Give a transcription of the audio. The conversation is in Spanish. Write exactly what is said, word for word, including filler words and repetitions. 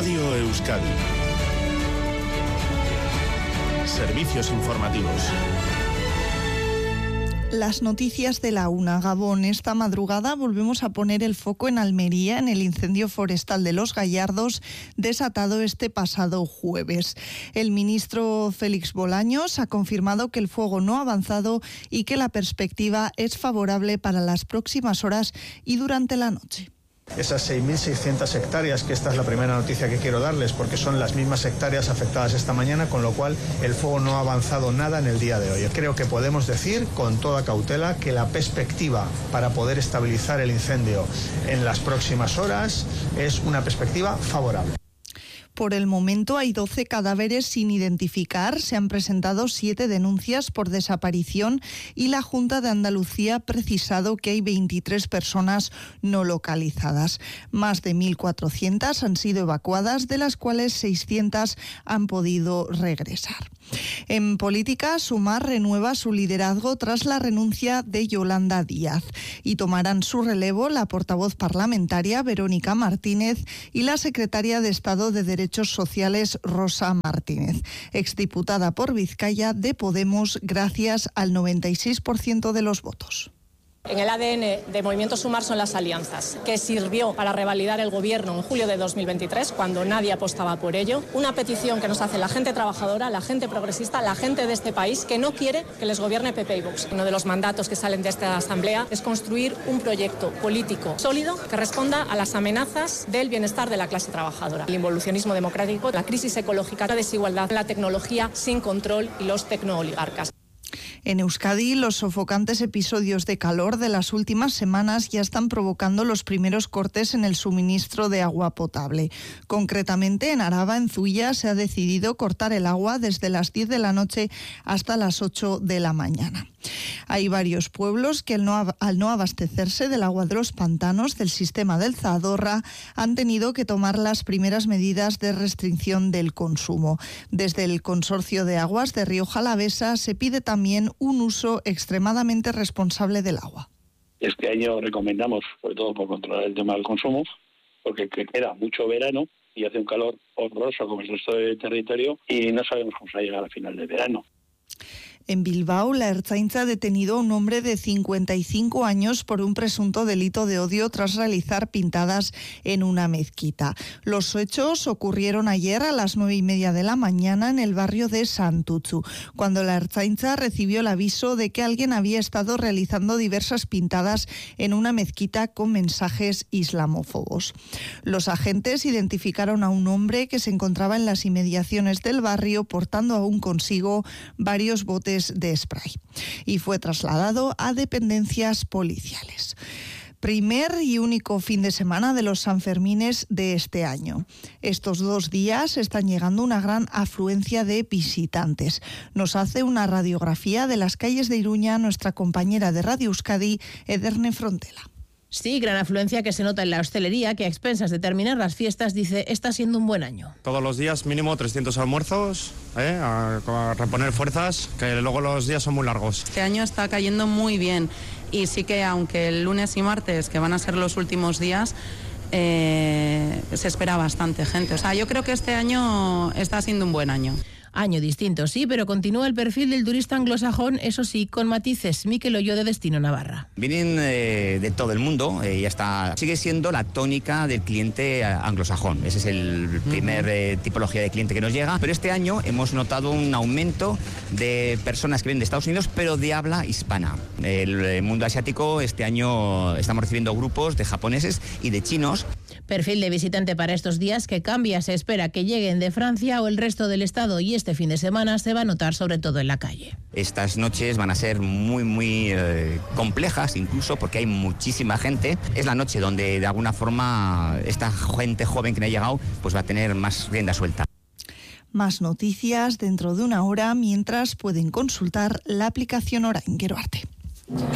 Radio Euskadi. Servicios informativos. Las noticias de la una. Gabón. Esta madrugada volvemos a poner el foco en Almería, en el incendio forestal de Los Gallardos, desatado este pasado jueves. El ministro Félix Bolaños ha confirmado que el fuego no ha avanzado y que la perspectiva es favorable para las próximas horas y durante la noche. Esas seis mil seiscientas hectáreas, que esta es la primera noticia que quiero darles, porque son las mismas hectáreas afectadas esta mañana, con lo cual el fuego no ha avanzado nada en el día de hoy. Creo que podemos decir con toda cautela que la perspectiva para poder estabilizar el incendio en las próximas horas es una perspectiva favorable. Por el momento hay doce cadáveres sin identificar, se han presentado siete denuncias por desaparición y la Junta de Andalucía ha precisado que hay veintitrés personas no localizadas. Más de mil cuatrocientas han sido evacuadas, de las cuales seiscientas han podido regresar. En política, Sumar renueva su liderazgo tras la renuncia de Yolanda Díaz y tomarán su relevo la portavoz parlamentaria Verónica Martínez y la secretaria de Estado de Derechos Sociales Rosa Martínez, exdiputada por Vizcaya de Podemos gracias al noventa y seis por ciento de los votos. En el A D N de Movimiento Sumar son las alianzas, que sirvió para revalidar el gobierno en julio de dos mil veintitrés, cuando nadie apostaba por ello. Una petición que nos hace la gente trabajadora, la gente progresista, la gente de este país, que no quiere que les gobierne P P y Vox. Uno de los mandatos que salen de esta asamblea es construir un proyecto político sólido que responda a las amenazas del bienestar de la clase trabajadora. El involucionismo democrático, la crisis ecológica, la desigualdad, la tecnología sin control y los tecnooligarcas. En Euskadi, los sofocantes episodios de calor de las últimas semanas ya están provocando los primeros cortes en el suministro de agua potable. Concretamente, en Araba, en Zuya, se ha decidido cortar el agua desde las diez de la noche hasta las ocho de la mañana. Hay varios pueblos que al no, al no abastecerse del agua de los pantanos del sistema del Zadorra han tenido que tomar las primeras medidas de restricción del consumo. Desde el Consorcio de Aguas de Rioja Alavesa se pide también un uso extremadamente responsable del agua. Este año recomendamos, sobre todo por controlar el tema del consumo, porque queda mucho verano y hace un calor horroroso como el resto del territorio y no sabemos cómo se va a llegar al final del verano. En Bilbao, la Ertzaintza ha detenido a un hombre de cincuenta y cinco años por un presunto delito de odio tras realizar pintadas en una mezquita. Los hechos ocurrieron ayer a las nueve y media de la mañana en el barrio de Santutxu, cuando la Ertzaintza recibió el aviso de que alguien había estado realizando diversas pintadas en una mezquita con mensajes islamófobos. Los agentes identificaron a un hombre que se encontraba en las inmediaciones del barrio portando aún consigo varios botes de spray y fue trasladado a dependencias policiales. Primer y único fin de semana de los Sanfermines de este año. Estos dos días están llegando una gran afluencia de visitantes. Nos hace una radiografía de las calles de Iruña nuestra compañera de Radio Euskadi, Ederne Frontela. Sí, gran afluencia que se nota en la hostelería, que a expensas de terminar las fiestas dice está siendo un buen año. Todos los días mínimo trescientos almuerzos, ¿eh? a, a reponer fuerzas, que luego los días son muy largos. Este año está cayendo muy bien y sí que aunque el lunes y martes, que van a ser los últimos días, eh, se espera bastante gente. O sea, yo creo que este año está siendo un buen año. Año distinto, sí, pero continúa el perfil del turista anglosajón, eso sí, con matices. Mikel Oyo de Destino Navarra. Vienen eh, de todo el mundo eh, y hasta sigue siendo la tónica del cliente anglosajón. Ese es el primer eh, tipología de cliente que nos llega. Pero este año hemos notado un aumento de personas que vienen de Estados Unidos, pero de habla hispana. El mundo asiático, este año estamos recibiendo grupos de japoneses y de chinos. Perfil de visitante para estos días que cambia, se espera que lleguen de Francia o el resto del estado y este fin de semana se va a notar sobre todo en la calle. Estas noches van a ser muy muy eh, complejas incluso porque hay muchísima gente. Es la noche donde de alguna forma esta gente joven que ha llegado pues va a tener más rienda suelta. Más noticias dentro de una hora, mientras pueden consultar la aplicación Orain. Gero arte.